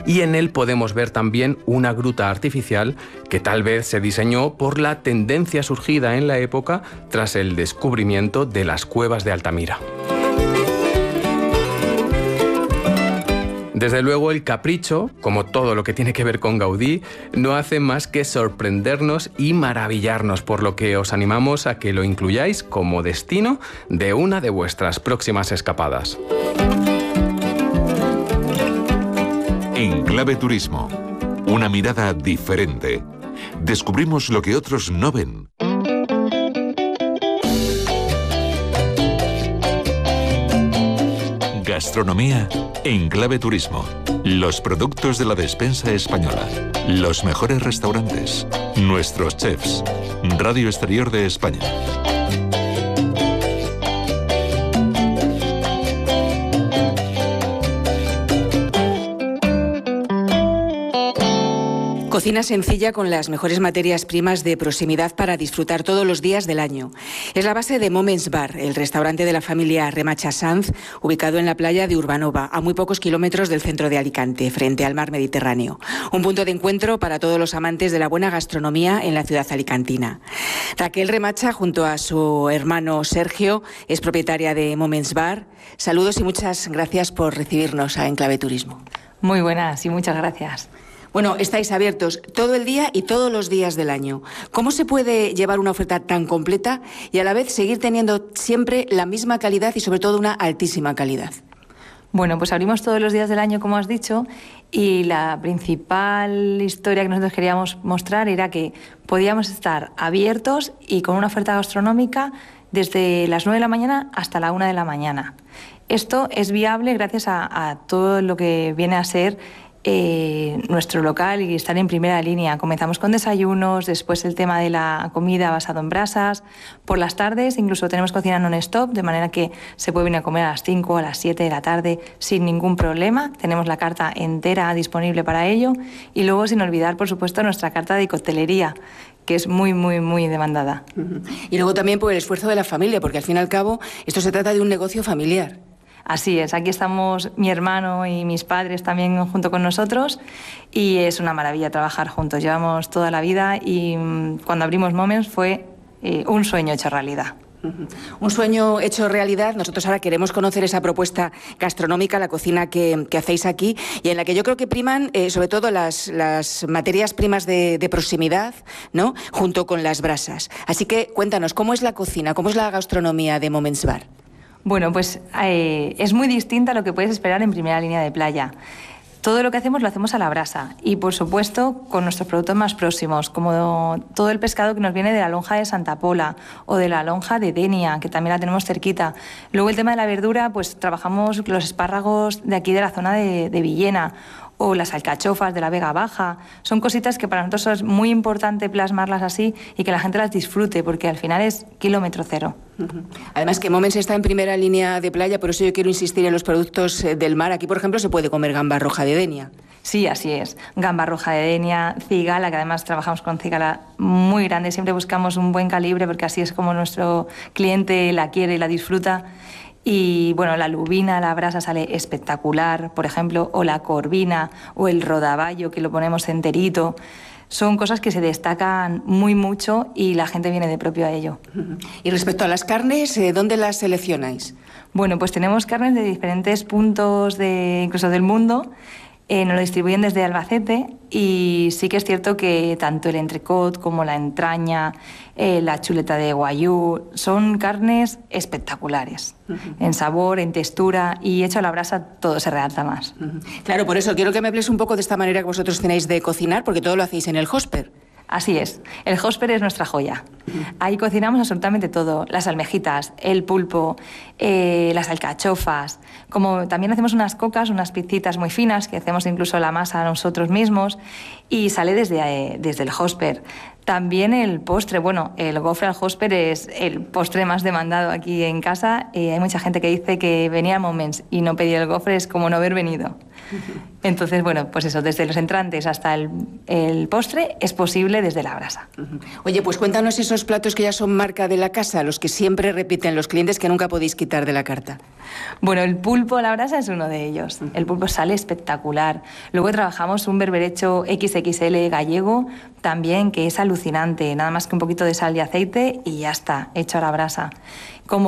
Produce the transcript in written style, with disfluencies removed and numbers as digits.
y en él podemos ver también una gruta artificial que tal vez se diseñó por la tendencia surgida en la época tras el descubrimiento de las cuevas de Altamira. Desde luego el capricho, como todo lo que tiene que ver con Gaudí, no hace más que sorprendernos y maravillarnos, por lo que os animamos a que lo incluyáis como destino de una de vuestras próximas escapadas. En Clave Turismo, una mirada diferente. Descubrimos lo que otros no ven. Gastronomía en Clave Turismo. Los productos de la despensa española. Los mejores restaurantes. Nuestros chefs. Radio Exterior de España. Cocina sencilla con las mejores materias primas de proximidad para disfrutar todos los días del año. Es la base de Moments Bar, el restaurante de la familia Remacha Sanz, ubicado en la playa de Urbanova, a muy pocos kilómetros del centro de Alicante, frente al mar Mediterráneo. Un punto de encuentro para todos los amantes de la buena gastronomía en la ciudad alicantina. Raquel Remacha, junto a su hermano Sergio, es propietaria de Moments Bar. Saludos y muchas gracias por recibirnos a Enclave Turismo. Muy buenas y muchas gracias. Bueno, estáis abiertos todo el día y todos los días del año. ¿Cómo se puede llevar una oferta tan completa y a la vez seguir teniendo siempre la misma calidad y sobre todo una altísima calidad? Bueno, pues abrimos todos los días del año, como has dicho, y la principal historia que nosotros queríamos mostrar era que podíamos estar abiertos y con una oferta gastronómica desde las 9 de la mañana hasta la 1 de la mañana. Esto es viable gracias a todo lo que viene a ser nuestro local y estar en primera línea. Comenzamos con desayunos, después el tema de la comida basado en brasas. Por las tardes incluso tenemos cocina non-stop, de manera que se puede venir a comer a las 5 o a las 7 de la tarde sin ningún problema. Tenemos la carta entera disponible para ello. Y luego, sin olvidar, por supuesto, nuestra carta de coctelería, que es muy, muy, muy demandada. Y luego también por el esfuerzo de la familia, porque al fin y al cabo esto se trata de un negocio familiar. Así es, aquí estamos mi hermano y mis padres también junto con nosotros y es una maravilla trabajar juntos. Llevamos toda la vida y cuando abrimos Moments fue un sueño hecho realidad. Un sueño hecho realidad. Nosotros ahora queremos conocer esa propuesta gastronómica, la cocina que hacéis aquí y en la que yo creo que priman sobre todo las materias primas de proximidad, ¿no? Junto con las brasas. Así que cuéntanos, ¿cómo es la cocina, cómo es la gastronomía de Moments Bar? Bueno, pues es muy distinta a lo que puedes esperar en primera línea de playa. Todo lo que hacemos lo hacemos a la brasa y, por supuesto, con nuestros productos más próximos, como todo el pescado que nos viene de la lonja de Santa Pola o de la lonja de Denia, que también la tenemos cerquita. Luego el tema de la verdura, pues trabajamos los espárragos de aquí de la zona de Villena o las alcachofas de la Vega Baja. Son cositas que para nosotros es muy importante plasmarlas así y que la gente las disfrute, porque al final es kilómetro cero. Además que Moments está en primera línea de playa, por eso yo quiero insistir en los productos del mar. Aquí, por ejemplo, se puede comer gamba roja de Denia. Sí, así es. Gamba roja de Denia, cigala, que además trabajamos con cigala muy grande. Siempre buscamos un buen calibre porque así es como nuestro cliente la quiere y la disfruta. Y bueno, la lubina, la brasa sale espectacular, por ejemplo, o la corvina, o el rodaballo, que lo ponemos enterito. Son cosas que se destacan muy mucho y la gente viene de propio a ello. Y respecto a las carnes, ¿dónde las seleccionáis? Bueno, pues tenemos carnes de diferentes puntos incluso del mundo. Nos lo distribuyen desde Albacete y sí que es cierto que tanto el entrecot como la entraña, la chuleta de guayú, son carnes espectaculares. En sabor, en textura y hecho a la brasa todo se realza más. Claro, por eso quiero que me hables un poco de esta manera que vosotros tenéis de cocinar, porque todo lo hacéis en el Hosper. Así es, el Hosper es nuestra joya. Ahí cocinamos absolutamente todo, las almejitas, el pulpo, las alcachofas, como también hacemos unas cocas, unas pizzitas muy finas, que hacemos incluso la masa nosotros mismos, y sale desde el Hosper. También el postre, bueno, el gofre al Hosper es el postre más demandado aquí en casa. Hay mucha gente que dice que venía a Moments y no pedía el gofre, es como no haber venido. Entonces, bueno, pues eso, desde los entrantes hasta el postre es posible desde la brasa. Oye, pues cuéntanos esos platos que ya son marca de la casa, los que siempre repiten los clientes, que nunca podéis quitar de la carta. Bueno, el pulpo a la brasa es uno de ellos. El pulpo sale espectacular. Luego trabajamos un berberecho XXL gallego también, que es alucinante. Nada más que un poquito de sal y aceite y ya está, hecho a la brasa. Como